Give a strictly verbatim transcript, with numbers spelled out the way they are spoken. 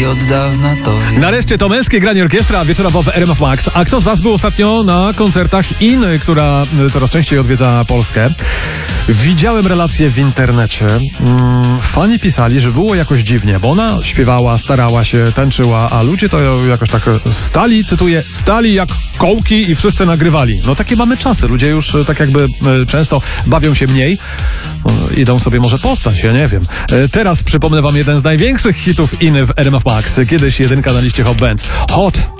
i od dawna to wiem. Nareszcie to męskie granie orkiestra wieczorowo w R M F Max. A kto z was był ostatnio na koncertach Iny, która coraz częściej odwiedza Polskę? Widziałem relacje w internecie. Mm, fani pisali, że było jakoś dziwnie, bo ona śpiewała, starała się, tańczyła, a ludzie to jakoś tak stali, cytuję, stali jak kołki i wszyscy nagrywali. No takie mamy czasy. Ludzie już tak jakby e, często bawią się mniej. E, idą sobie może postać, ja nie wiem. E, teraz przypomnę wam jeden z największych hitów Iny w R M F Max. Kiedyś jedynka na liście Hot Bands. Hot